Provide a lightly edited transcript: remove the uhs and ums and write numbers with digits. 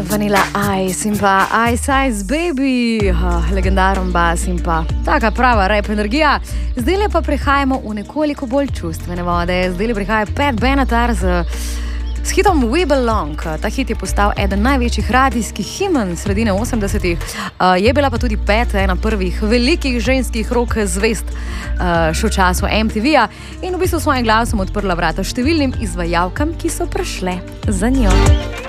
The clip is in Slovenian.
Vanilla Ice in pa Ice Ice Baby, legendaren bas in pa taka prava rap energija. Zdaj pa prihajamo v nekoliko bolj čustvene vode. Zdaj prihaja Pat Benatar s hitom We Belong. Ta hit je postal eden največjih radijskih himen sredine 80-ih. Je bila pa tudi Pat ena prvih velikih ženskih rock zvest še v času MTV-ja in v bistvu svojim glasom odprla vrata številnim izvajalkam, ki so prišle za njo.